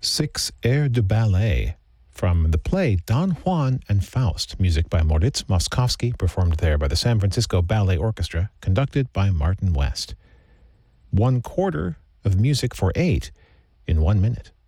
6 airs de ballet from the play Don Juan and Faust, music by Moritz Moszkowski, performed there by the San Francisco Ballet Orchestra, conducted by Martin West. 1/4 of music for 8 in 1 minute.